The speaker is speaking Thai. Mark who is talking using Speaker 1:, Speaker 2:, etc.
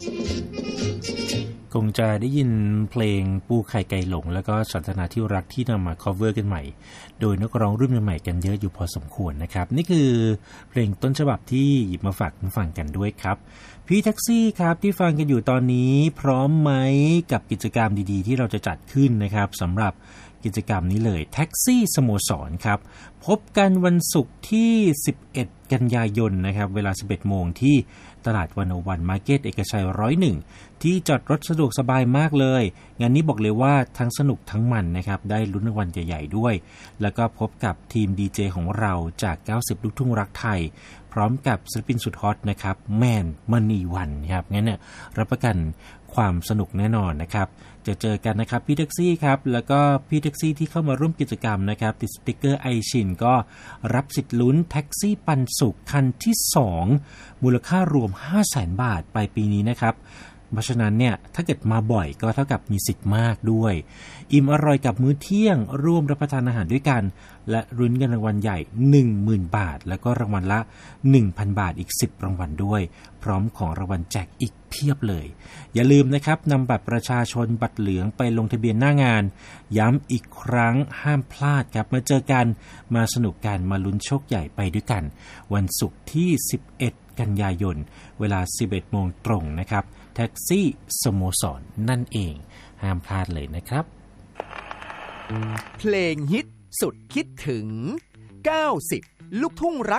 Speaker 1: คงจะได้ยินเพลงปูไข่ไก่หลงแล้วก็สันทนาที่รักที่นำมา cover กันใหม่โดยนักร้องรุ่นใหม่ๆกันเยอะอยู่พอสมควรนะครับนี่คือเพลงต้นฉบับที่หยิบมาฝากคุณฟังกันด้วยครับพี่แท็กซี่ครับที่ฟังกันอยู่ตอนนี้พร้อมไหมกับกิจกรรมดีๆที่เราจะจัดขึ้นนะครับสำหรับกิจกรรมนี้เลยแท็กซี่สโมสรครับพบกันวันศุกร์ที่11กันยายนนะครับเวลา 11 โมงที่ตลาด101 Market เอกชัย101ที่จอดรถสะดวกสบายมากเลยงานนี้บอกเลยว่าทั้งสนุกทั้งมันนะครับได้ลุ้นรางวัลใหญ่ๆด้วยแล้วก็พบกับทีมดีเจของเราจาก90ลูกทุ่งรักไทยพร้อมกับศิลปินสุดฮอตนะครับแมนมณีวันครับงั้นเนี่ยรับประกันความสนุกแน่นอนนะครับจะเจอกันนะครับพี่แท็กซี่ครับแล้วก็พี่แท็กซี่ที่เข้ามาร่วมกิจกรรมนะครับติดสติ๊กเกอร์ไอชินก็รับสิทธิ์ลุ้นแท็กซี่ปันสุขคันที่2มูลค่ารวม 500,000 บาทไปปีนี้นะครับเพราะฉะนั้นเนี่ยถ้าเกิดมาบ่อยก็เท่ากับมีสิทธิ์มากด้วยอิ่มอร่อยกับมื้อเที่ยงร่วมรับประทานอาหารด้วยกันและลุ้นเงินรางวัลใหญ่ 10,000 บาทแล้วก็รางวัลละ 1,000 บาทอีก10รางวัลด้วยพร้อมของรางวัลแจกอีกเพียบเลยอย่าลืมนะครับนำบัตรประชาชนบัตรเหลืองไปลงทะเบียนหน้างานย้ำอีกครั้งห้ามพลาดครับมาเจอกันมาสนุกกันมาลุ้นโชคใหญ่ไปด้วยกันวันศุกร์ที่11กันยายนเวลา 11 โมงตรงนะครับแท็กซี่สโมสรนั่นเองห้ามพลาดเลยนะครับ
Speaker 2: เพลงฮิตสุดคิดถึง90ลูกทุ่งรัก